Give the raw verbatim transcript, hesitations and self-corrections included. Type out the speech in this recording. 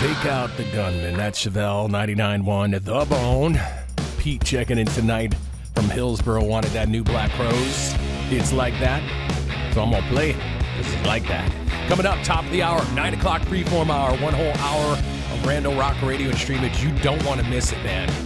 Take out the gunman. That's Chevelle, ninety-nine point one, The Bone. Pete checking in tonight from Hillsboro. Wanted that new Black Crowes. It's like that. So I'm going to play it. This is like that. Coming up, top of the hour, nine o'clock freeform hour, one whole hour of Rando Rock Radio and stream it. You don't want to miss it, man.